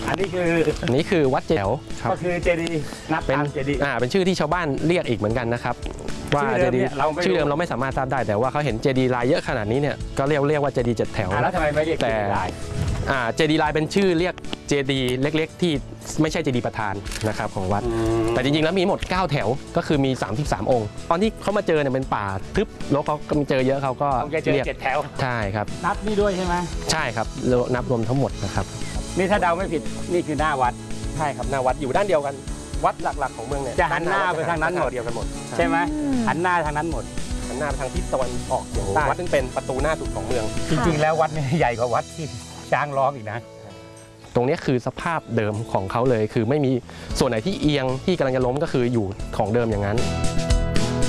อันนี้คือวัดเจดีย์ครับก็คือเจดีย์นับตามเจดีย์เป็นชื่อที่ชาวบ้านเรียกอีกเหมือนกันนะครับว่าเจดีย์ชื่อเดิมเราไม่สามารถทราบได้แต่ว่าเขาเห็นเจดีย์ลายเยอะขนาดนี้เนี่ยก็เรียกว่าเจดีย์7 แถวแล้วทำไมไม่เรียกเจดีย์ลายเจดีย์ลายเป็นชื่อเรียกเจดีย์เล็กๆที่ไม่ใช่เจดีย์ประธานนะครับของวัดแต่จริงๆแล้วมีหมด9 แถวก็คือมี33 องค์ตอนที่เขามาเจอเนี่ยเป็นป่าทึบแล้วเขาก็มีเจอเยอะเขาก็เรียก7 แถวใช่ครับนับนี่ด้วยใช่ไหมใช่ครับนับรวมทั้งหมดนะครับนี่ถ้าเดาไม่ผิดนี่คือหน้าวัดใช่ครับหน้าวัดอยู่ด้านเดียวกันวัดหลักๆของเมืองเนี่ยจะหันหน้าไปทางนั้นหมดเดียวกันหมดใช่ไหมหันหน้าทางนั้นหมดหันหน้าไปทางทิศตะวันออกเฉียงใต้วัดซึ่งเป็นประตูหน้าสุดของเมืองจริงๆแล้ววัดนี่ใหญ่กว่าวัดที่ช้างร้องอีกนะตรงนี้คือสภาพเดิมของเขาเลยคือไม่มีส่วนไหนที่เอียงที่กำลังจะล้มก็คืออยู่ของเดิมอย่างนั้น